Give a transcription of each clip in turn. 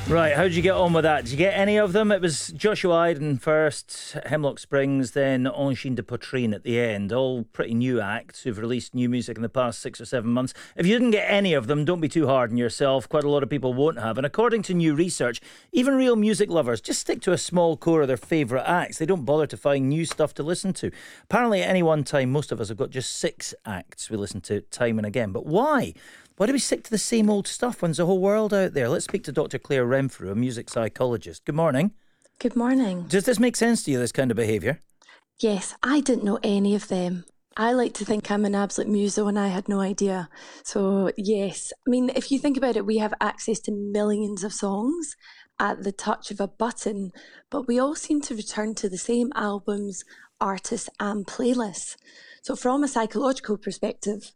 Right, how did you get on with that? Did you get any of them? It was Joshua Iden first, Hemlock Springs, then Angine de Poitrine at the end. All pretty new acts who've released new music in the past 6 or 7 months. If you didn't get any of them, don't be too hard on yourself. Quite a lot of people won't have. And according to new research, even real music lovers just stick to a small core of their favourite acts. They don't bother to find new stuff to listen to. Apparently, at any one time, most of us have got just 6 acts we listen to time and again. But why? Why do we stick to the same old stuff when there's a whole world out there? Let's speak to Dr. Claire Renfrew, a music psychologist. Good morning. Good morning. Does this make sense to you, this kind of behaviour? Yes, I didn't know any of them. I like to think I'm an absolute muso and I had no idea. So, yes. I mean, if you think about it, we have access to millions of songs at the touch of a button, but we all seem to return to the same albums, artists and playlists. So from a psychological perspective,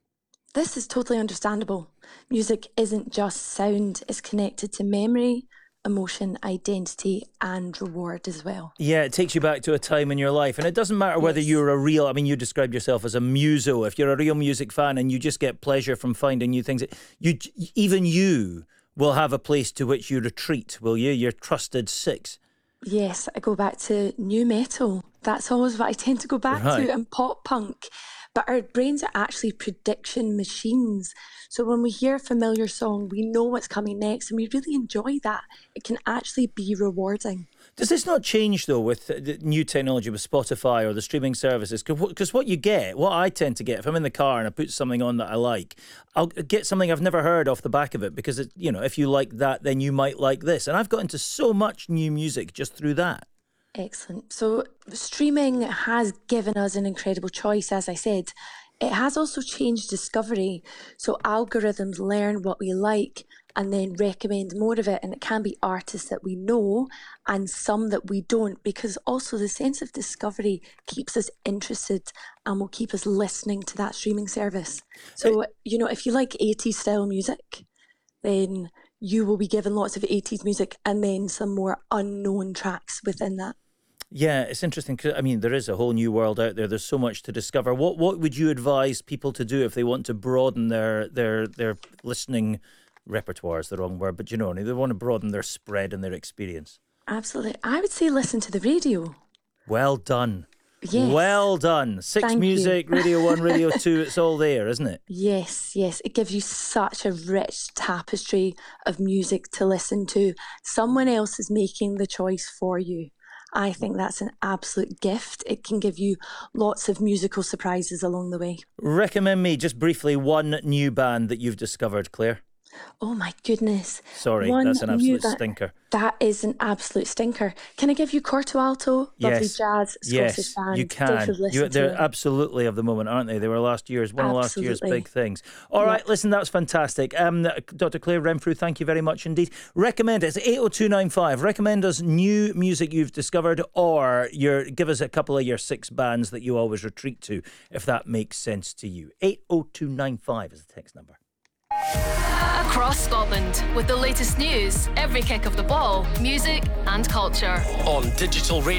this is totally understandable. Music isn't just sound, it's connected to memory, emotion, identity and reward as well. Yeah, it takes you back to a time in your life. And it doesn't matter whether you're you described yourself as a muso. If you're a real music fan and you just get pleasure from finding new things, even you will have a place to which you retreat, will you? Your trusted 6. Yes, I go back to new metal. That's always what I tend to go back to, and pop punk. But our brains are actually prediction machines. So when we hear a familiar song, we know what's coming next and we really enjoy that. It can actually be rewarding. Does this not change, though, with the new technology, with Spotify or the streaming services? Because what I tend to get, if I'm in the car and I put something on that I like, I'll get something I've never heard off the back of it because, if you like that, then you might like this. And I've got into so much new music just through that. Excellent. So streaming has given us an incredible choice, as I said. It has also changed discovery. So algorithms learn what we like and then recommend more of it. And it can be artists that we know and some that we don't, because also the sense of discovery keeps us interested and will keep us listening to that streaming service. So, if you like 80s style music, then you will be given lots of 80s music and then some more unknown tracks within that. Yeah, it's interesting because, there is a whole new world out there. There's so much to discover. What would you advise people to do if they want to broaden their listening repertoire is the wrong word, but they want to broaden their spread and their experience? Absolutely. I would say listen to the radio. Well done. Yes. Well done. 6 Thank Music, you. Radio 1, Radio 2, it's all there, isn't it? Yes. It gives you such a rich tapestry of music to listen to. Someone else is making the choice for you. I think that's an absolute gift. It can give you lots of musical surprises along the way. Recommend me, just briefly, one new band that you've discovered, Claire. Oh my goodness. Sorry, that's an absolute stinker. That is an absolute stinker. Can I give you Corto Alto? Lovely jazz, Scottish band. You can. They're absolutely of the moment, aren't they? They were one of last year's big things. All right, listen, that's fantastic. Dr. Claire Renfrew, thank you very much indeed. Recommend it. It's 80295. Recommend us new music you've discovered, or give us a couple of your 6 bands that you always retreat to, if that makes sense to you. 80295 is the text number. Across Scotland, with the latest news, every kick of the ball, music and culture. On Digital Radio.